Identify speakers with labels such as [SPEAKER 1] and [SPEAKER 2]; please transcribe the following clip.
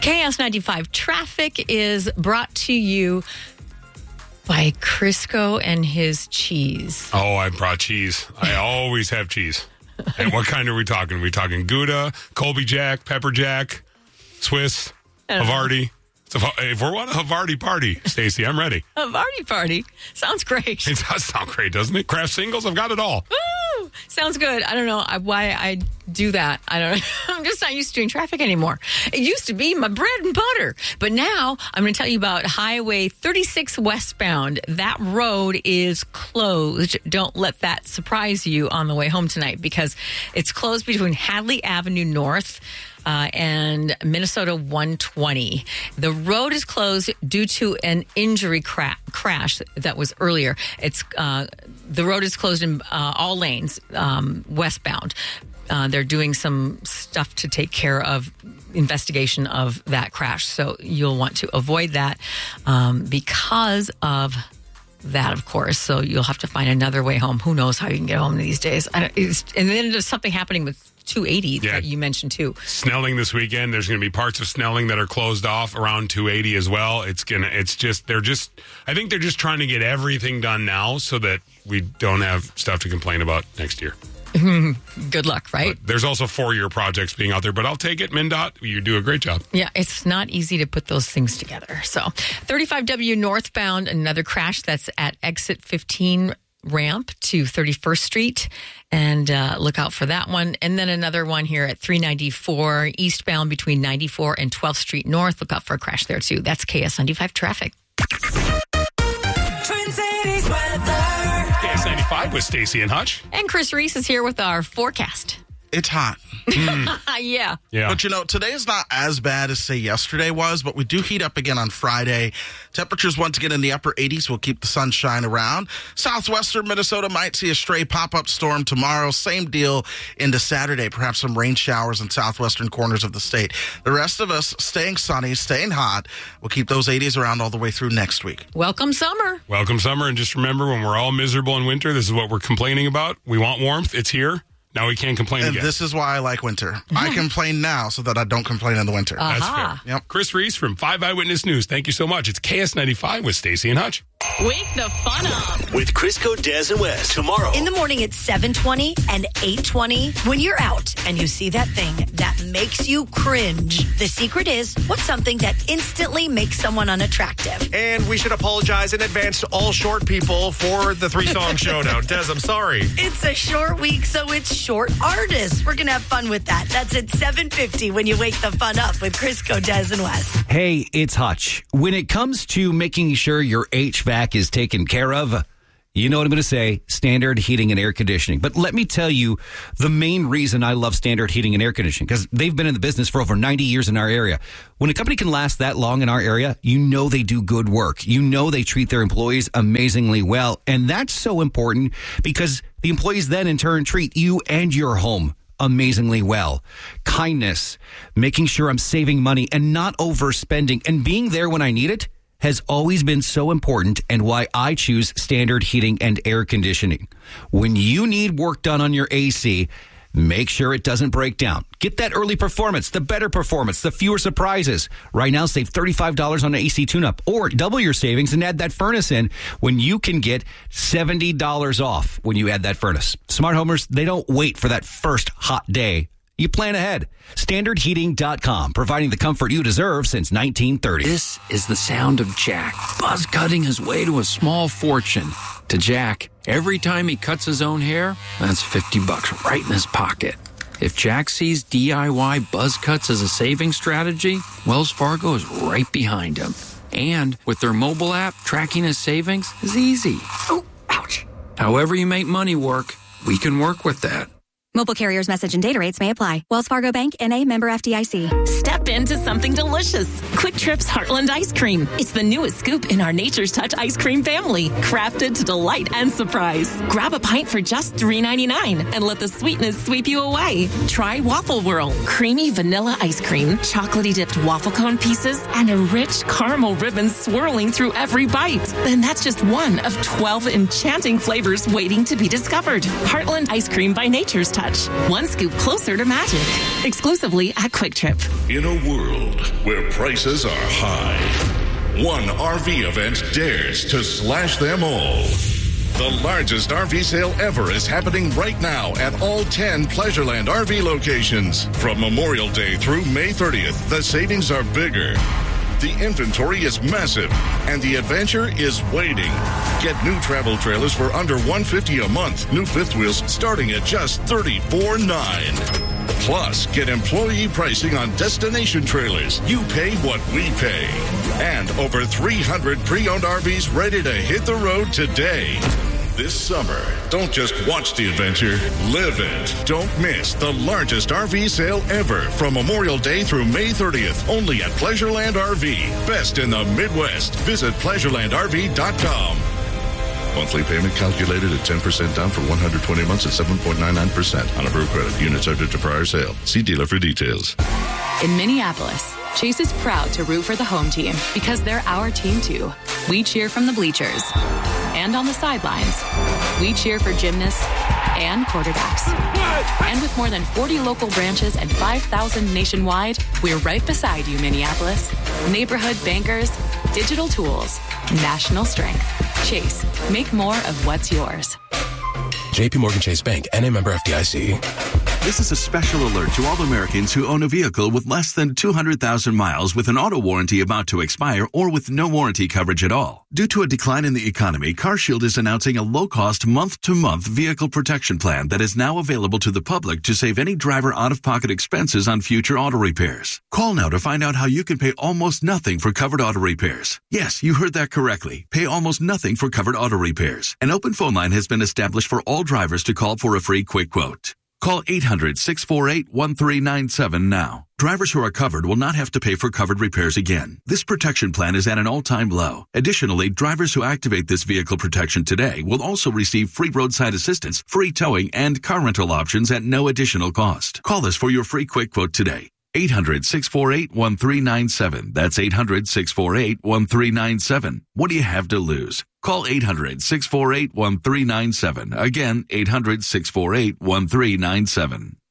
[SPEAKER 1] KS95 Traffic is brought to you by Crisco and his cheese.
[SPEAKER 2] Oh, I brought cheese. I always have cheese. And what kind are we talking? Are we talking Gouda, Colby Jack, Pepper Jack, Swiss, Havarti? If we're on a Havarti party, Stacey, I'm ready.
[SPEAKER 1] Havarti party? Sounds great.
[SPEAKER 2] It does sound great, doesn't it? Kraft singles, I've got it all.
[SPEAKER 1] Woo! Sounds good. I don't know why I do that. I don't know. I'm just not used to doing traffic anymore. It used to be my bread and butter. But now I'm going to tell you about Highway 36 westbound. That road is closed. Don't let that surprise you on the way home tonight because it's closed between Hadley Avenue North and Minnesota 120. The road is closed due to an injury crash that was earlier. It's the road is closed in all lanes westbound. They're doing some stuff to take care of investigation of that crash. So you'll want to avoid that because of that, of course. So you'll have to find another way home. Who knows how you can get home these days? And then there's something happening with 280 that you mentioned too.
[SPEAKER 2] Snelling this weekend. There's going to be parts of Snelling that are closed off around 280 as well. I think they're just trying to get everything done now so that we don't have stuff to complain about next year.
[SPEAKER 1] Good luck, right?
[SPEAKER 2] But there's also 4-year projects being out there, but I'll take it. MnDOT, you do a great job.
[SPEAKER 1] Yeah, it's not easy to put those things together. So 35W northbound, another crash that's at exit 15 ramp to 31st Street, and look out for that one. And then another one here at 394 eastbound between 94 and 12th Street North. Look out for a crash there too. That's KS95 traffic.
[SPEAKER 3] Twin Cities weather.
[SPEAKER 2] KS95 with Stacey and Hutch.
[SPEAKER 1] And Chris Reese is here with our forecast.
[SPEAKER 4] It's hot.
[SPEAKER 1] Yeah.
[SPEAKER 4] But today is not as bad as, say, yesterday was, but we do heat up again on Friday. Temperatures once again in the upper 80s will keep the sunshine around. Southwestern Minnesota might see a stray pop-up storm tomorrow. Same deal into Saturday. Perhaps some rain showers in southwestern corners of the state. The rest of us staying sunny, staying hot. We'll keep those 80s around all the way through next week.
[SPEAKER 1] Welcome summer.
[SPEAKER 2] Welcome summer. And just remember, when we're all miserable in winter, this is what we're complaining about. We want warmth. It's here. Now we can't complain again.
[SPEAKER 4] And this is why I like winter. I complain now so that I don't complain in the winter.
[SPEAKER 2] That's fair.
[SPEAKER 4] Yep.
[SPEAKER 2] Chris Reese from 5 Eyewitness News. Thank you so much. It's KS95 with Stacey and Hutch.
[SPEAKER 1] Wake the fun up.
[SPEAKER 5] With Crisco, Des, and Wes tomorrow.
[SPEAKER 6] In the morning at 7:20 and 8:20. When you're out and you see that thing that makes you cringe, the secret is what's something that instantly makes someone unattractive.
[SPEAKER 7] And we should apologize in advance to all short people for the 3-song showdown. Des, I'm sorry.
[SPEAKER 6] It's a short week, so it's short artists. We're going to have fun with that. That's at 7:50 when you wake the fun up with Crisco, Des, and Wes.
[SPEAKER 8] Hey, it's Hutch. When it comes to making sure your HVAC is taken care of, you know what I'm going to say, Standard Heating and Air Conditioning. But let me tell you the main reason I love Standard Heating and Air Conditioning, because they've been in the business for over 90 years in our area. When a company can last that long in our area, you know they do good work. You know they treat their employees amazingly well. And that's so important because the employees then in turn treat you and your home amazingly well. Kindness, making sure I'm saving money and not overspending, and being there when I need it has always been so important, and why I choose Standard Heating and Air Conditioning. When you need work done on your AC, make sure it doesn't break down. Get that early performance, the better performance, the fewer surprises. Right now, save $35 on an AC tune-up, or double your savings and add that furnace in when you can get $70 off when you add that furnace. Smart homers, they don't wait for that first hot day. You plan ahead. StandardHeating.com, providing the comfort you deserve since 1930.
[SPEAKER 9] This is the sound of Jack, buzz cutting his way to a small fortune. To Jack, every time he cuts his own hair, that's $50 right in his pocket. If Jack sees DIY buzz cuts as a saving strategy, Wells Fargo is right behind him. And with their mobile app, tracking his savings is easy.
[SPEAKER 6] Oh, ouch.
[SPEAKER 9] However you make money work, we can work with that.
[SPEAKER 10] Mobile carriers message and data rates may apply. Wells Fargo Bank, N.A., member FDIC.
[SPEAKER 11] Step into something delicious. Quick Trip's Heartland Ice Cream. It's the newest scoop in our Nature's Touch ice cream family, crafted to delight and surprise. Grab a pint for just $3.99 and let the sweetness sweep you away. Try Waffle Whirl. Creamy vanilla ice cream, chocolatey dipped waffle cone pieces, and a rich caramel ribbon swirling through every bite. Then that's just one of 12 enchanting flavors waiting to be discovered. Heartland Ice Cream by Nature's Touch. touch. One scoop closer to magic. Exclusively at Quick Trip.
[SPEAKER 3] In a world where prices are high, one RV event dares to slash them all. The largest RV sale ever is happening right now at all 10 Pleasureland RV locations. From Memorial Day through May 30th, the savings are bigger. The inventory is massive, and the adventure is waiting. Get new travel trailers for under $150 a month. New fifth wheels starting at just $34.9. Plus, get employee pricing on destination trailers. You pay what we pay. And over 300 pre-owned RVs ready to hit the road today. This summer, don't just watch the adventure, live it. Don't miss the largest RV sale ever from Memorial Day through May 30th, only at Pleasureland RV. Best in the Midwest. Visit PleasurelandRV.com. Monthly payment calculated at 10% down for 120 months at 7.99% on approved credit. Unit subject to prior sale. See dealer for details.
[SPEAKER 12] In Minneapolis, Chase is proud to root for the home team because they're our team too. We cheer from the bleachers and on the sidelines. We cheer for gymnasts and quarterbacks. And with more than 40 local branches and 5,000 nationwide, we're right beside you, Minneapolis. Neighborhood bankers, digital tools, national strength. Chase, make more of what's yours.
[SPEAKER 13] JP Morgan Chase Bank, NA member FDIC.
[SPEAKER 14] This is a special alert to all Americans who own a vehicle with less than 200,000 miles with an auto warranty about to expire or with no warranty coverage at all. Due to a decline in the economy, CarShield is announcing a low-cost month-to-month vehicle protection plan that is now available to the public to save any driver out-of-pocket expenses on future auto repairs. Call now to find out how you can pay almost nothing for covered auto repairs. Yes, you heard that correctly. Pay almost nothing for covered auto repairs. An open phone line has been established for all drivers to call for a free quick quote. Call 800-648-1397 now. Drivers who are covered will not have to pay for covered repairs again. This protection plan is at an all-time low. Additionally, drivers who activate this vehicle protection today will also receive free roadside assistance, free towing, and car rental options at no additional cost. Call us for your free quick quote today. 800-648-1397. That's 800-648-1397. What do you have to lose? Call 800-648-1397. Again, 800-648-1397.